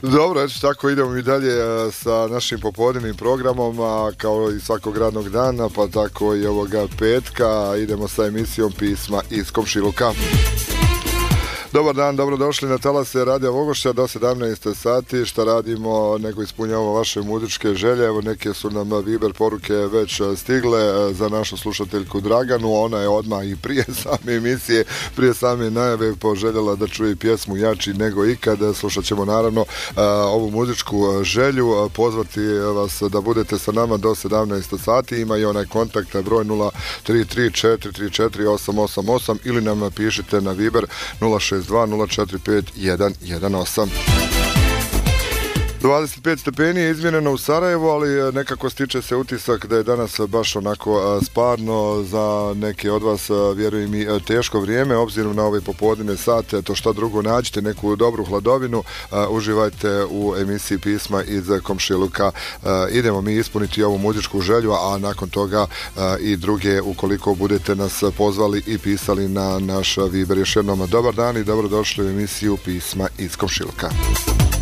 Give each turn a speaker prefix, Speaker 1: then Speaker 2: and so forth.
Speaker 1: Dobro, eto tako idemo mi dalje sa našim popodnevnim programom, kao i svakog radnog dana, pa tako i ovoga petka idemo sa emisijom Pisma iz komšiluka. Dobar dan, dobrodošli na talase Radija Vogošća do 17 sati. Šta radimo, nego ispunjavamo vaše muzičke želje. Evo, neke su nam Viber poruke već stigle za našu slušateljku Draganu. Ona je odmah i prije same emisije, prije same najave poželjela da čuje pjesmu Jači nego ikad. Slušat ćemo naravno ovu muzičku želju. Pozvati vas da budete sa nama do 17 sati. Ima i onaj kontakt broj 033-434-888 ili nam napišite na Viber 062-045-118. 25 stepeni je izmjereno u Sarajevu, ali nekako stiče se utisak da je danas baš onako sparno, za neke od vas, vjerujem, i teško vrijeme, obzirom na ove popodnevne sate. To šta drugo, nađite neku dobru hladovinu, uživajte u emisiji Pisma iz komšiluka. Idemo mi ispuniti ovu muzičku želju, a nakon toga i druge, ukoliko budete nas pozvali i pisali na naš Viber. Još jednom dobar dan i dobrodošli u emisiju Pisma iz komšiluka.